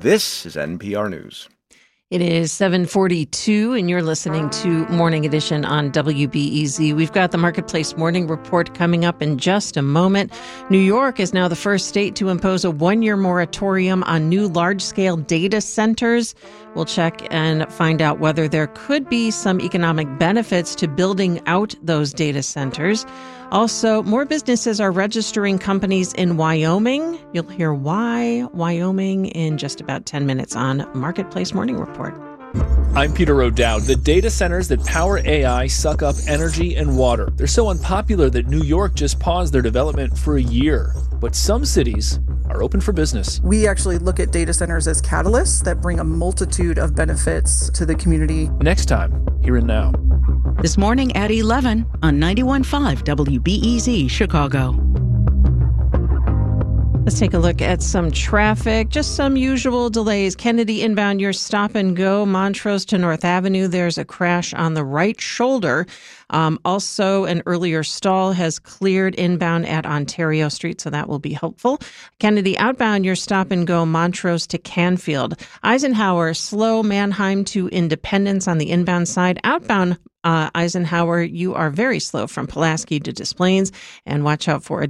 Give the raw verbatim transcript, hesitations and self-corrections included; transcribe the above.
This is N P R News. It is seven forty-two, and you're listening to Morning Edition on W B E Z. We've got the Marketplace Morning Report coming up in just a moment. New York is now the first state to impose a one-year moratorium on new large-scale data centers. We'll check and find out whether there could be some economic benefits to building out those data centers. Also, more businesses are registering companies in Wyoming. You'll hear why Wyoming in just about ten minutes on Marketplace Morning Report. I'm Peter O'Dowd. The data centers that power A I suck up energy and water. They're so unpopular that New York just paused their development for a year. But some cities are open for business. We actually look at data centers as catalysts that bring a multitude of benefits to the community. Next time, here and now. This morning at eleven on ninety-one point five W B E Z Chicago. Let's take a look at some traffic. Just some usual delays. Kennedy inbound, your stop and go. Montrose to North Avenue. There's a crash on the right shoulder. Um, also, an earlier stall has cleared inbound at Ontario Street, so that will be helpful. Kennedy outbound, your stop and go. Montrose to Canfield. Eisenhower, slow. Mannheim to Independence on the inbound side. Outbound, Uh, Eisenhower, you are very slow from Pulaski to Des Plaines, and watch out for a